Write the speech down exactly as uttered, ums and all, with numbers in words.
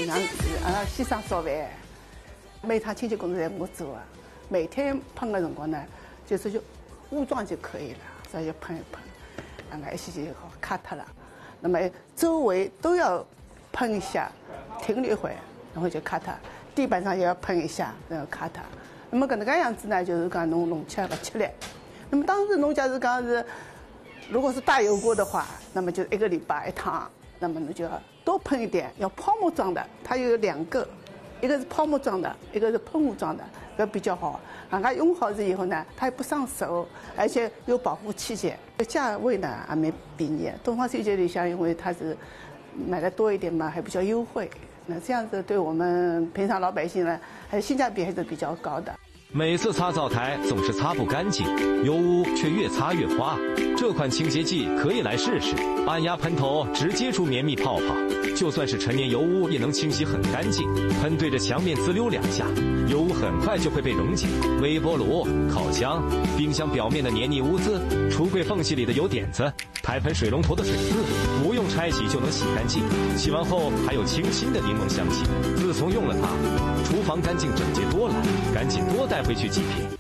常啊先生烧饭，每趟清洁工作侪我做啊。每天喷的辰光呢，就是就武装就可以了，所以就喷一喷，啊，那一些就好卡脱了。那么周围都要喷一下，停了一会，然后就卡脱。地板上也要喷一下，然后卡脱。那么搿能介样子呢，就是讲侬弄起来勿吃力。那么当时侬假如讲是，如果是大油锅的话，那么就一个礼拜一趟，那么侬就要多喷一点，要泡沫装的，它有两个，一个是泡沫装的，一个是喷雾装的，要比较好。人家用好了以后呢，它也不伤手，而且有保护器械，价位呢还蛮便宜。东方水节里向，因为它是买的多一点嘛，还比较优惠。那这样子对我们平常老百姓呢，还是性价比还是比较高的。 每次擦灶台总是擦不干净，油污却越擦越花。这款清洁剂可以来试试，按压喷头直接出绵密泡泡，就算是陈年油污也能清洗很干净。喷对着墙面滋溜两下，油污很快就会被溶解。微波炉、烤箱、冰箱表面的黏腻污渍，橱柜缝隙里的油点子，台盆水龙头的水渍，不用拆洗就能洗干净。洗完后还有清新的柠檬香气。自从用了它，厨房干净整洁多了，赶紧多带回去几瓶。